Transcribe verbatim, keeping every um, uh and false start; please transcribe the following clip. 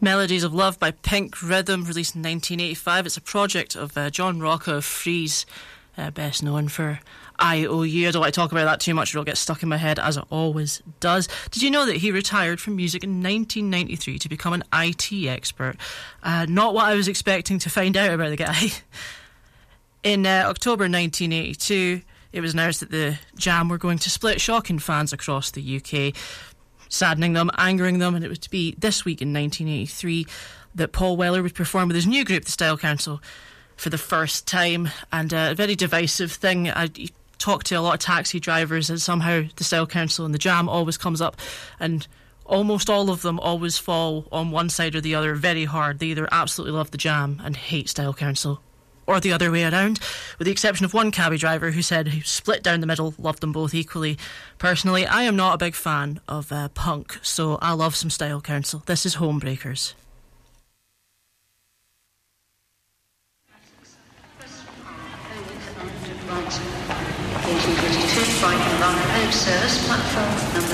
Melodies of Love by Pink Rhythm, released in nineteen eighty-five. It's a project of uh, John Rocca of Freeze, uh, best known for I O U. I don't like to talk about that too much, it'll get stuck in my head, as it always does. Did you know that he retired from music in nineteen ninety-three to become an I T expert? Uh, not what I was expecting to find out about the guy. In uh, October nineteen eighty-two, it was announced that the Jam were going to split, shocking fans across the U K, saddening them, angering them, and it was to be this week in nineteen eighty-three that Paul Weller would perform with his new group, the Style Council, for the first time. And uh, a very divisive thing. I talked to a lot of taxi drivers, and somehow the Style Council and the Jam always comes up, and almost all of them always fall on one side or the other very hard. They either absolutely love the Jam and hate Style Council, or the other way around, with the exception of one cabbie driver who said he split down the middle, loved them both equally. Personally, I am not a big fan of uh, punk, so I love some Style Council. This is Homebreakers. eighteen fifty-two, Brighton Run Road, service platform number